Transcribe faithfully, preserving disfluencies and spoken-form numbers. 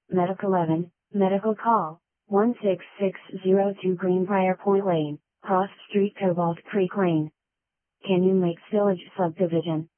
Medic eleven, Medical Call, one six six zero two Greenbrier Point Lane, Cross Street, Cobalt Creek Lane. Canyon Lakes Village Subdivision.